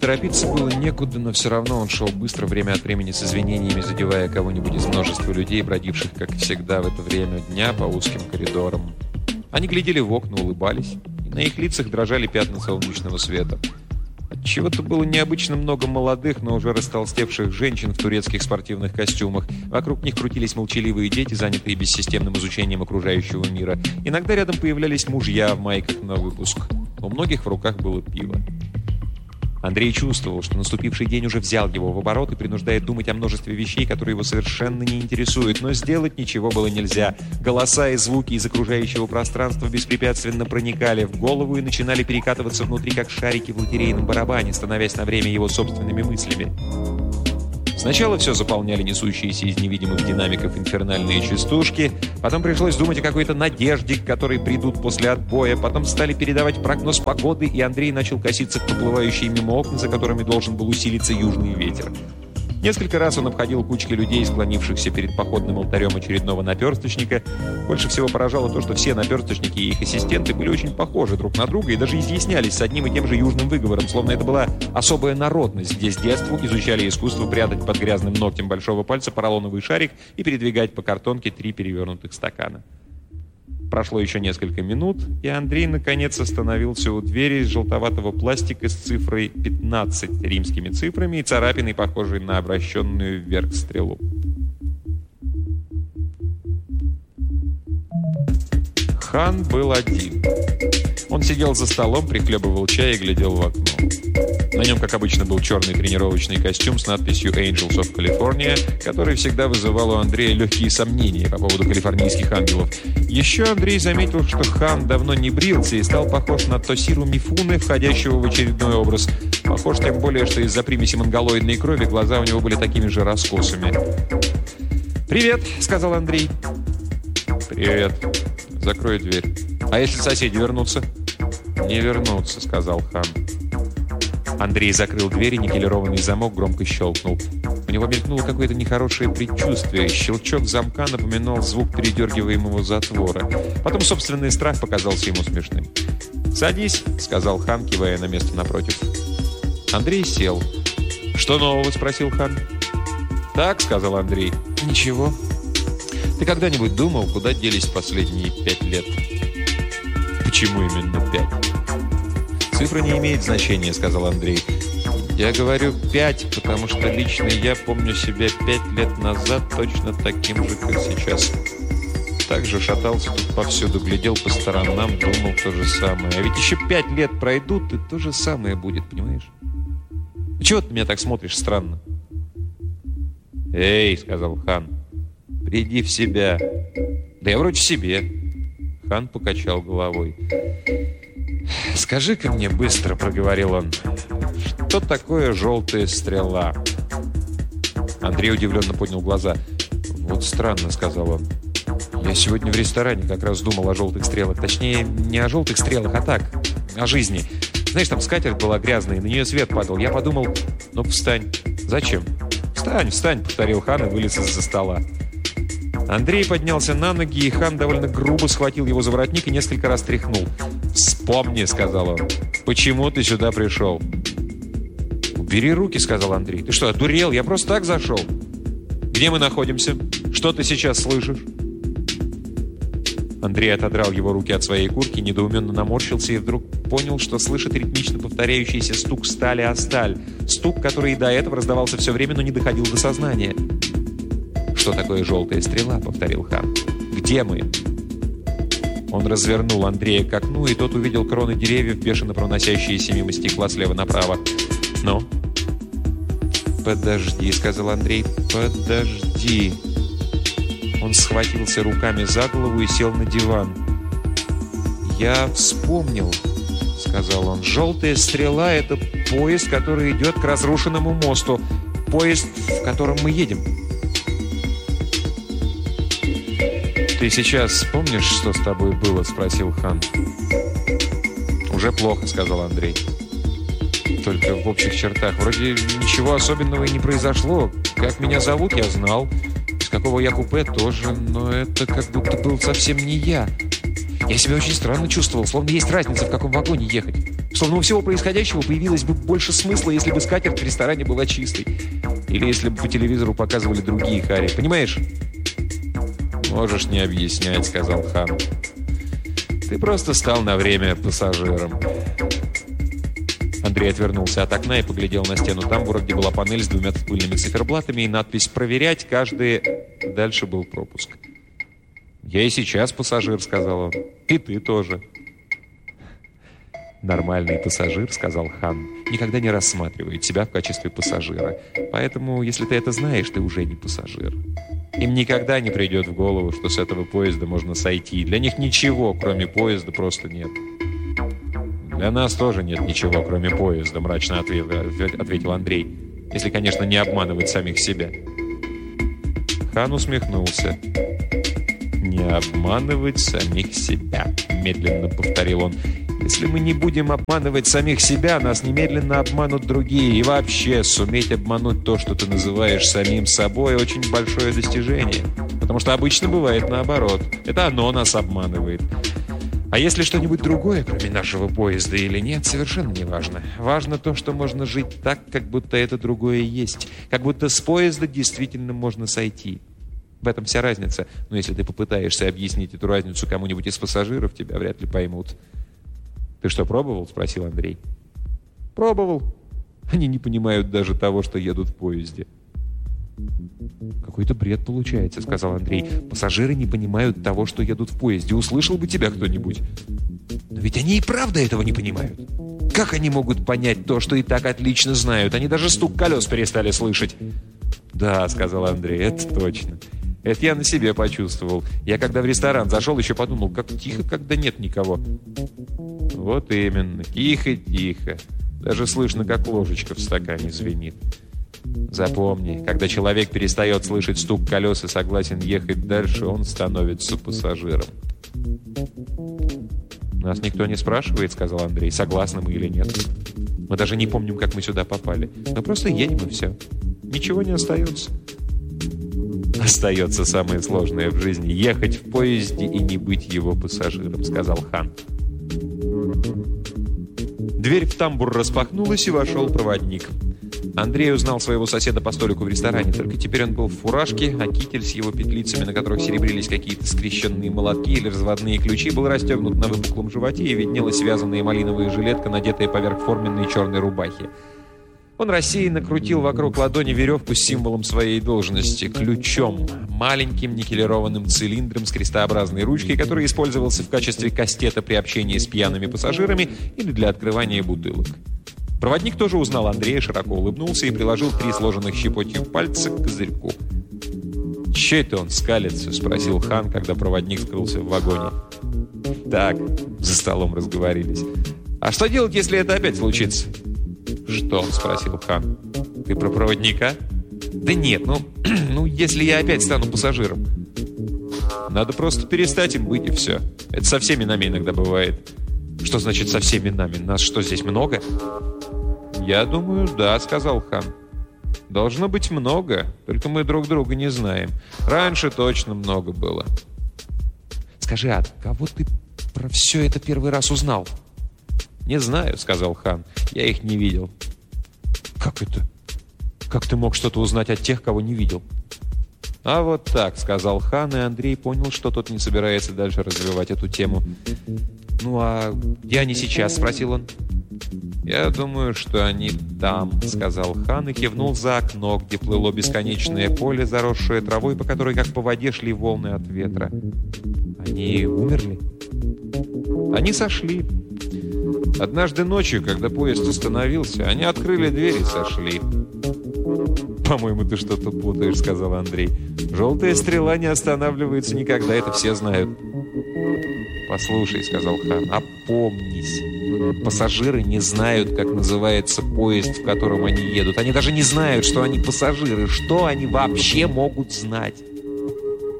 Торопиться было некуда, но все равно он шел быстро, время от времени с извинениями, задевая кого-нибудь из множества людей, бродивших, как всегда, в это время дня по узким коридорам. Они глядели в окна, улыбались, и на их лицах дрожали пятна солнечного света. Отчего-то было необычно много молодых, но уже растолстевших женщин в турецких спортивных костюмах. Вокруг них крутились молчаливые дети, занятые бессистемным изучением окружающего мира. Иногда рядом появлялись мужья в майках на выпуск. У многих в руках было пиво. Андрей чувствовал, что наступивший день уже взял его в оборот и принуждает думать о множестве вещей, которые его совершенно не интересуют. Но сделать ничего было нельзя. Голоса и звуки из окружающего пространства беспрепятственно проникали в голову и начинали перекатываться внутри, как шарики в лотерейном барабане, становясь на время его собственными мыслями. Сначала все заполняли несущиеся из невидимых динамиков инфернальные частушки, потом пришлось думать о какой-то надежде, к которой придут после отбоя, потом стали передавать прогноз погоды, и Андрей начал коситься в проплывающие мимо окна, за которыми должен был усилиться южный ветер. Несколько раз он обходил кучки людей, склонившихся перед походным алтарем очередного наперсточника. Больше всего поражало то, что все наперсточники и их ассистенты были очень похожи друг на друга и даже изъяснялись с одним и тем же южным выговором, словно это была особая народность, где с детства изучали искусство прятать под грязным ногтем большого пальца поролоновый шарик и передвигать по картонке 3 перевернутых стакана. Прошло еще несколько минут, и Андрей наконец остановился у двери из желтоватого пластика с цифрой 15 римскими цифрами и царапиной, похожей на обращенную вверх стрелу. Хан был один. Он сидел за столом, прихлебывал чай и глядел в окно. На нем, как обычно, был черный тренировочный костюм с надписью «Angels of California», который всегда вызывал у Андрея легкие сомнения по поводу калифорнийских ангелов. Еще Андрей заметил, что Хан давно не брился и стал похож на Тосиру Мифуне, входящего в очередной образ. Похож тем более, что из-за примеси монголоидной крови глаза у него были такими же раскосыми. «Привет», — сказал Андрей. «Привет. Закрой дверь. А если соседи вернутся?» «Не вернутся», — сказал Хан. Андрей закрыл дверь, и никелированный замок громко щелкнул. У него мелькнуло какое-то нехорошее предчувствие. Щелчок замка напоминал звук передергиваемого затвора. Потом собственный страх показался ему смешным. «Садись», — сказал Хан, кивая на место напротив. Андрей сел. «Что нового?» — спросил Хан. «Так», — сказал Андрей. «Ничего. Ты когда-нибудь думал, куда делись последние 5 лет?» «Почему именно 5?» «Цифра не имеет значения», — сказал Андрей. «Я говорю 5, потому что лично я помню себя 5 лет назад точно таким же, как сейчас. Так же шатался тут повсюду, глядел по сторонам, думал то же самое. А ведь еще 5 лет пройдут, и то же самое будет, понимаешь? Чего ты на меня так смотришь странно?» «Эй», — сказал Хан, — «приди в себя». «Да я вроде в себе». Хан покачал головой. «Скажи-ка мне быстро», — проговорил он, — «что такое желтая стрела?» Андрей удивленно поднял глаза. «Вот странно», — сказал он. «Я сегодня в ресторане как раз думал о желтых стрелах. Точнее, не о желтых стрелах, а так, о жизни. Знаешь, там скатерть была грязная, на нее свет падал. Я подумал, ну-ка встань». «Зачем?» «Встань, встань», — повторил Хан и вылез из-за стола. Андрей поднялся на ноги, и Хан довольно грубо схватил его за воротник и несколько раз тряхнул. «Вспомни», — сказал он, — «почему ты сюда пришел?» «Убери руки», — сказал Андрей. «Ты что, одурел? Я просто так зашел». «Где мы находимся? Что ты сейчас слышишь?» Андрей отодрал его руки от своей куртки, недоуменно наморщился и вдруг понял, что слышит ритмично повторяющийся стук стали о сталь. Стук, который и до этого раздавался все время, но не доходил до сознания. «Что такое желтая стрела?» — повторил Хан. «Где мы?» Он развернул Андрея к окну, и тот увидел кроны деревьев, бешено проносящиеся мимо стекла слева направо. «Ну?» «Подожди», — сказал Андрей. «Подожди». Он схватился руками за голову и сел на диван. «Я вспомнил», — сказал он. «Желтая стрела — это поезд, который идет к разрушенному мосту. Поезд, в котором мы едем». «Ты сейчас помнишь, что с тобой было?» — спросил Хан. «Уже плохо», — сказал Андрей. «Только в общих чертах. Вроде ничего особенного и не произошло. Как меня зовут, я знал. Из какого я купе тоже. Но это как будто был совсем не я. Я себя очень странно чувствовал, словно есть разница, в каком вагоне ехать. Словно у всего происходящего появилось бы больше смысла, если бы скатерть в ресторане была чистой. Или если бы по телевизору показывали другие хари. Понимаешь? «Можешь не объяснять», — сказал Хан. «Ты просто стал на время пассажиром». Андрей отвернулся от окна и поглядел на стену тамбура, где была панель с двумя пыльными циферблатами и надпись «Проверять каждый...» Дальше был пропуск. «Я и сейчас пассажир», — сказал он. «И ты тоже». «Нормальный пассажир», — сказал Хан, — «никогда не рассматривает себя в качестве пассажира. Поэтому, если ты это знаешь, ты уже не пассажир. Им никогда не придет в голову, что с этого поезда можно сойти. Для них ничего, кроме поезда, просто нет». «Для нас тоже нет ничего, кроме поезда», — мрачно ответил Андрей. «Если, конечно, не обманывать самих себя». Хан усмехнулся. «Не обманывать самих себя», — медленно повторил он. «Если мы не будем обманывать самих себя, нас немедленно обманут другие. И вообще, суметь обмануть то, что ты называешь самим собой, очень большое достижение. Потому что обычно бывает наоборот. Это оно нас обманывает. А если что-нибудь другое, кроме нашего поезда или нет, совершенно не важно. Важно то, что можно жить так, как будто это другое есть. Как будто с поезда действительно можно сойти. В этом вся разница. Но если ты попытаешься объяснить эту разницу кому-нибудь из пассажиров, тебя вряд ли поймут». «Ты что, пробовал?» – спросил Андрей. «Пробовал. Они не понимают даже того, что едут в поезде». «Какой-то бред получается», — сказал Андрей. «Пассажиры не понимают того, что едут в поезде. Услышал бы тебя кто-нибудь». «Но ведь они и правда этого не понимают. Как они могут понять то, что и так отлично знают? Они даже стук колес перестали слышать». «Да», — сказал Андрей, — «это точно. Это я на себе почувствовал. Я когда в ресторан зашел, еще подумал, как тихо, когда нет никого». «Вот именно. Тихо-тихо. Даже слышно, как ложечка в стакане звенит. Запомни, когда человек перестает слышать стук колес и согласен ехать дальше, он становится пассажиром». «Нас никто не спрашивает», — сказал Андрей, — «согласны мы или нет. Мы даже не помним, как мы сюда попали. Мы просто едем, и все. Ничего не остается». «Остается самое сложное в жизни — ехать в поезде и не быть его пассажиром», — сказал Хан. Дверь в тамбур распахнулась, и вошел проводник. Андрей узнал своего соседа по столику в ресторане, только теперь он был в фуражке, а китель с его петлицами, на которых серебрились какие-то скрещенные молотки или разводные ключи, был расстегнут на выпуклом животе, и виднелась связанная малиновая жилетка, надетая поверх форменной черной рубахи. Он рассеянно крутил вокруг ладони веревку с символом своей должности – ключом, маленьким никелированным цилиндром с крестообразной ручкой, который использовался в качестве кастета при общении с пьяными пассажирами или для открывания бутылок. Проводник тоже узнал Андрея, широко улыбнулся и приложил 3 сложенных щепотью пальца к козырьку. «Че это он скалится?» – спросил Хан, когда проводник скрылся в вагоне. «Так, за столом разговорились. А что делать, если это опять случится?» «Что?» – спросил Хан. «Ты про проводника?» «Да нет, ну, если я опять стану пассажиром». «Надо просто перестать им быть, и все. Это со всеми нами иногда бывает». «Что значит со всеми нами? Нас что, здесь много?» «Я думаю, да», — сказал Хан. «Должно быть много, только мы друг друга не знаем. Раньше точно много было». «Скажи, а кого ты про все это первый раз узнал?» «Не знаю», — сказал Хан. «Я их не видел». «Как это? Как ты мог что-то узнать от тех, кого не видел?» «А вот так», — сказал Хан, и Андрей понял, что тот не собирается дальше развивать эту тему. «Ну а где они сейчас?» — спросил он. «Я думаю, что они там», — сказал Хан и кивнул за окно, где плыло бесконечное поле, заросшее травой, по которой, как по воде, шли волны от ветра. «Они умерли?» «Они сошли. Однажды ночью, когда поезд остановился, они открыли дверь и сошли». «По-моему, ты что-то путаешь», — сказал Андрей. «Желтая стрела не останавливается никогда, это все знают». «Послушай», — сказал Хан, — «опомнись. Пассажиры не знают, как называется поезд, в котором они едут. Они даже не знают, что они пассажиры. Что они вообще могут знать?»